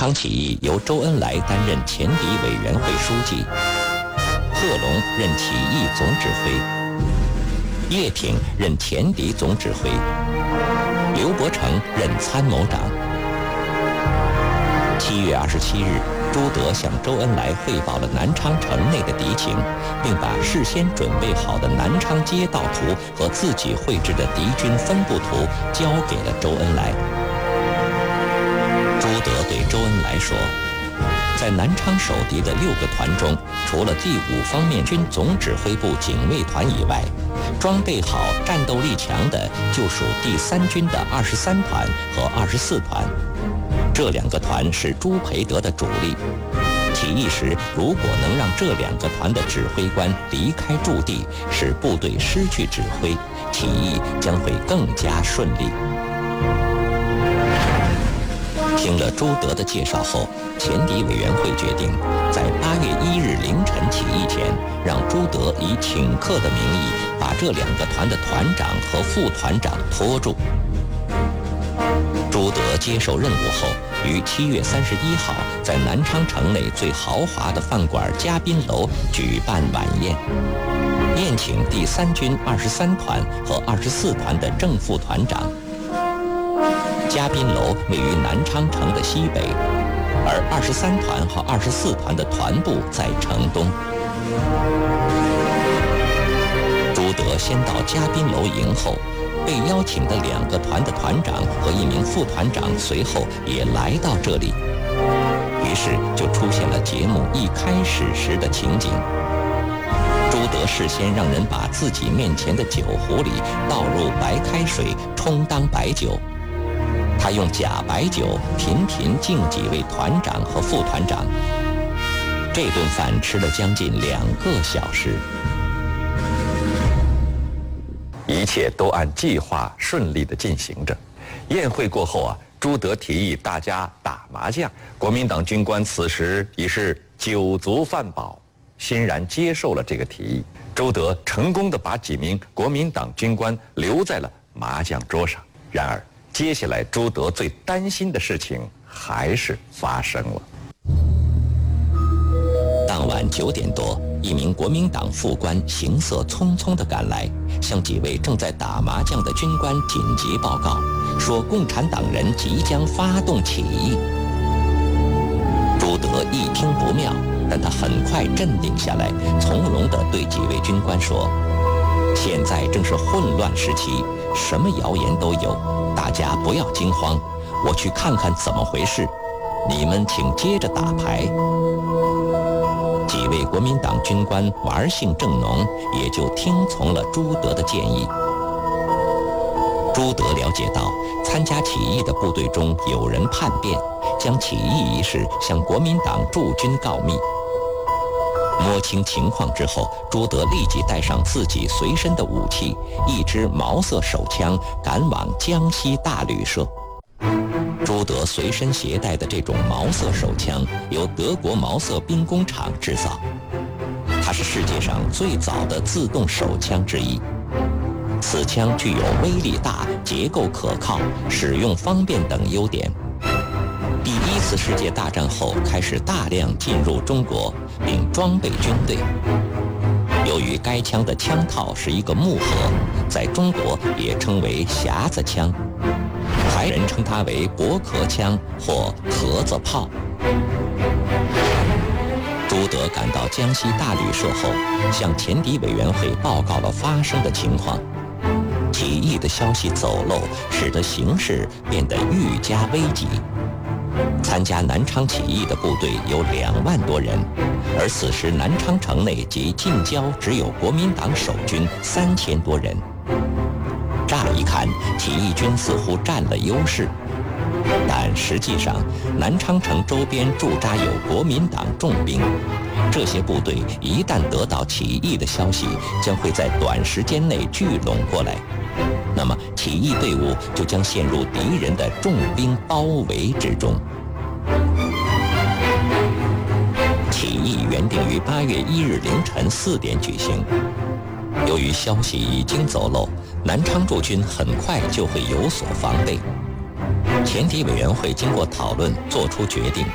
昌起义由周恩来担任前敌委员会书记，贺龙任起义总指挥，叶挺任前敌总指挥，刘伯承任参谋长。7月27日，朱德向周恩来汇报了南昌城内的敌情，并把事先准备好的南昌街道图和自己绘制的敌军分布图交给了周恩来。朱德对周恩来说，在南昌守敌的6个团中，除了第5方面军总指挥部警卫团以外，装备好、战斗力强的就属第3军的23团和24团。这2个团是朱培德的主力。起义时，如果能让这2个团的指挥官离开驻地，使部队失去指挥，起义将会更加顺利。听了朱德的介绍后，前敌委员会决定，在8月1日凌晨起义前，让朱德以请客的名义把这2个团的团长和副团长拖住。朱德接受任务后，于7月31号在南昌城内最豪华的饭馆嘉宾楼举办晚宴，宴请第3军23团和24团的正副团长。嘉宾楼位于南昌城的西北，而23团和24团的团部在城东。朱德先到嘉宾楼迎候，被邀请的2个团的团长和1名副团长随后也来到这里，于是就出现了节目一开始时的情景。朱德事先让人把自己面前的酒壶里倒入白开水，充当白酒。他用假白酒频频敬几位团长和副团长。这顿饭吃了将近2个小时。一切都按计划顺利地进行着。宴会过后朱德提议大家打麻将，国民党军官此时已是酒足饭饱，欣然接受了这个提议。朱德成功地把几名国民党军官留在了麻将桌上。然而，接下来朱德最担心的事情还是发生了。当晚9点多，一名国民党副官行色匆匆地赶来，向几位正在打麻将的军官紧急报告，说共产党人即将发动起义。朱德一听不妙，但他很快镇定下来，从容地对几位军官说：“现在正是混乱时期，什么谣言都有，大家不要惊慌，我去看看怎么回事，你们请接着打牌。”几位国民党军官玩性正浓，也就听从了朱德的建议。朱德了解到参加起义的部队中有人叛变，将起义一事向国民党驻军告密。摸清情况之后，朱德立即带上自己随身的武器，一支毛瑟手枪，赶往江西大旅社。朱德随身携带的这种毛瑟手枪由德国毛瑟兵工厂制造，它是世界上最早的自动手枪之一。此枪具有威力大、结构可靠、使用方便等优点。第1次世界大战后开始大量进入中国，并装备军队。由于该枪的枪套是一个木盒，在中国也称为匣子枪，还人称它为驳壳枪或盒子炮。朱德赶到江西大旅社后，向前敌委员会报告了发生的情况。起义的消息走漏，使得形势变得愈加危急。参加南昌起义的部队有2万多人，而此时南昌城内及近郊只有国民党守军3000多人。乍一看，起义军似乎占了优势，但实际上南昌城周边驻扎有国民党重兵，这些部队一旦得到起义的消息，将会在短时间内聚拢过来，那么起义队伍就将陷入敌人的重兵包围之中。起义原定于8月1日凌晨4点举行，由于消息已经走漏，南昌驻军很快就会有所防备。前敌委员会经过讨论，作出决定，